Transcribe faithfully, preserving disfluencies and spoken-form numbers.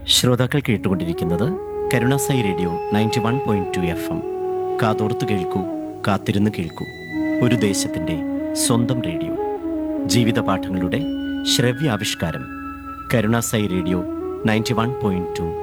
ശ്രോതാക്കൾ കേട്ടുകൊണ്ടിരിക്കുന്നത് Karunasai radio ninety one point two F M. കാതോർത്ത് കേൾക്കൂ, കാത്തിരുന്ന് കേൾക്കൂ. ഒരു ദേശത്തിൻ്റെ സ്വന്തം റേഡിയോ. ജീവിത പാഠങ്ങളുടെ ശ്രവ്യാവിഷ്കാരം. Karunasai radio ninety one point two